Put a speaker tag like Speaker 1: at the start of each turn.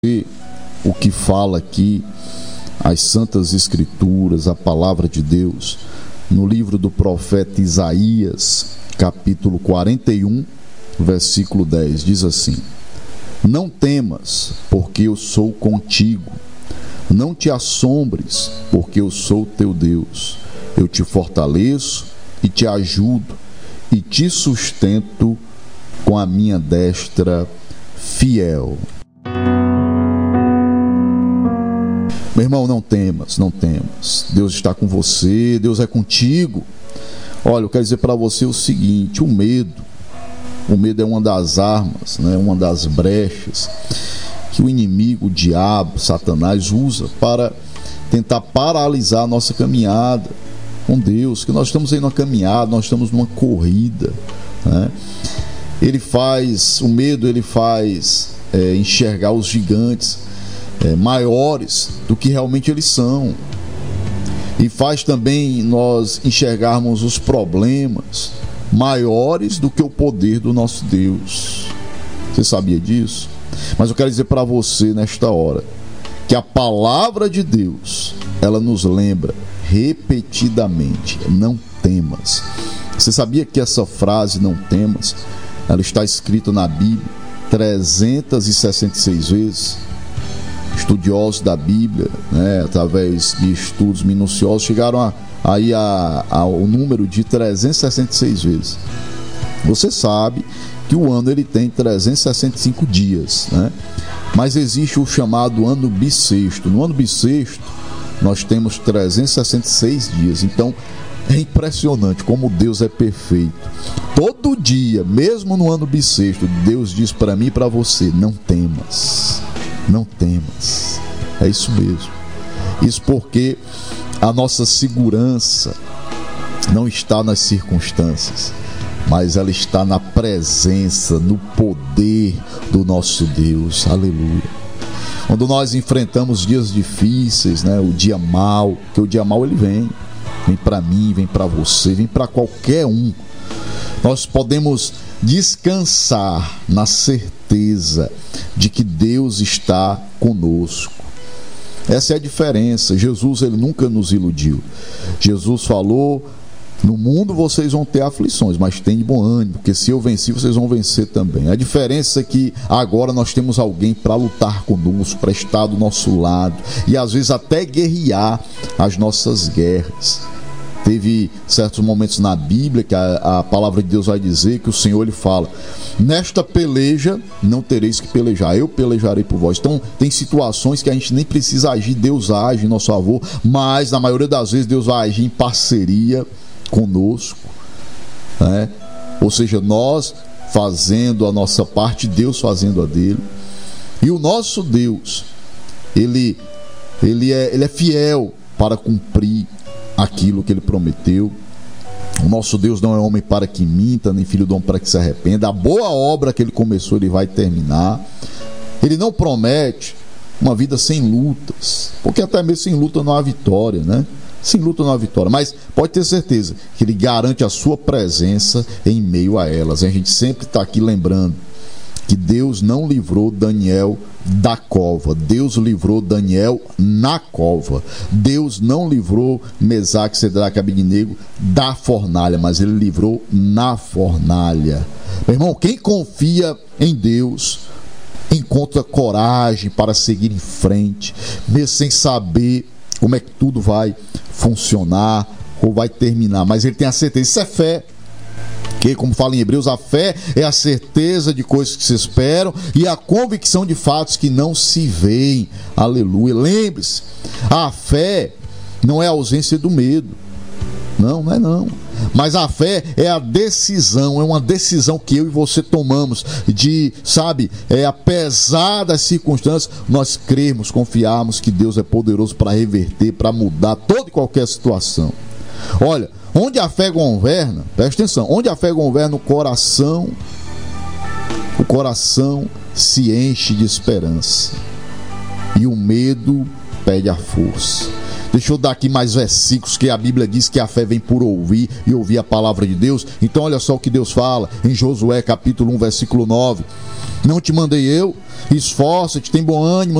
Speaker 1: o que fala aqui as Santas Escrituras, a palavra de Deus, no livro do profeta Isaías, capítulo 41, versículo 10, diz assim: Não temas, porque eu sou contigo. Não te assombres, porque eu sou teu Deus. Eu te fortaleço e te ajudo e te sustento com a minha destra fiel. Meu irmão, não temas, não temas. Deus está com você, Deus é contigo. Olha, eu quero dizer para você o seguinte: o medo é uma das armas, né? Uma das brechas que o inimigo, o diabo, Satanás usa para tentar paralisar a nossa caminhada com Deus, que nós estamos aí numa caminhada, nós estamos numa corrida, né? O medo faz enxergar os gigantes maiores do que realmente eles são, e faz também nós enxergarmos os problemas maiores do que o poder do nosso Deus. Você sabia disso? Mas eu quero dizer para você nesta hora que a palavra de Deus, ela nos lembra repetidamente: não temas. Você sabia que essa frase, não temas, ela está escrita na Bíblia 366 vezes? Estudiosos da Bíblia, né, através de estudos minuciosos, chegaram ao número de 366 vezes. Você sabe que o ano ele tem 365 dias, né? Mas existe o chamado ano bissexto. No ano bissexto nós temos 366 dias. Então é impressionante como Deus é perfeito. Todo dia, mesmo no ano bissexto, Deus diz para mim e para você: não temas, não temas. É isso mesmo. Isso porque a nossa segurança não está nas circunstâncias, mas ela está na presença, no poder do nosso Deus. Aleluia. Quando nós enfrentamos dias difíceis, né, o dia mau, porque o dia mau ele vem para mim, vem para você, vem para qualquer um, nós podemos descansar na certeza de que Deus está conosco. Essa é a diferença. Jesus, ele nunca nos iludiu. Jesus falou: no mundo vocês vão ter aflições, mas tem de bom ânimo, porque se eu venci, vocês vão vencer também. A diferença é que agora nós temos alguém para lutar conosco, para estar do nosso lado, e às vezes até guerrear as nossas guerras. Teve certos momentos na Bíblia que a palavra de Deus vai dizer que o Senhor, ele fala: nesta peleja não tereis que pelejar, eu pelejarei por vós. Então tem situações que a gente nem precisa agir, Deus age em nosso favor, mas na maioria das vezes Deus vai agir em parceria conosco, né? Ou seja, nós fazendo a nossa parte, Deus fazendo a dele. E o nosso Deus, ele é fiel para cumprir aquilo que ele prometeu. O nosso Deus não é homem para que minta, nem filho do homem para que se arrependa. A boa obra que ele começou, ele vai terminar. Ele não promete uma vida sem lutas, porque até mesmo sem luta não há vitória, né? Sem luta não há vitória, mas pode ter certeza que ele garante a sua presença em meio a elas. A gente sempre está aqui lembrando que Deus não livrou Daniel da cova, Deus livrou Daniel na cova. Deus não livrou Mesaque, Sedraque e Abednego da fornalha, mas ele livrou na fornalha. Meu irmão, quem confia em Deus encontra coragem para seguir em frente, mesmo sem saber como é que tudo vai funcionar ou vai terminar, mas ele tem a certeza. Isso é fé, que, como fala em Hebreus, a fé é a certeza de coisas que se esperam e a convicção de fatos que não se veem. Aleluia. Lembre-se, a fé não é a ausência do medo, não é não, mas a fé é a decisão, é uma decisão que eu e você tomamos de, apesar das circunstâncias, nós crermos, confiarmos que Deus é poderoso para reverter, para mudar toda e qualquer situação. Olha, onde a fé governa, presta atenção, onde a fé governa, o coração se enche de esperança e o medo perde a força. Deixa eu dar aqui mais versículos, que a Bíblia diz que a fé vem por ouvir e ouvir a palavra de Deus. Então olha só o que Deus fala em Josué capítulo 1, versículo 9. Não te mandei eu? Esforça-te, tem bom ânimo,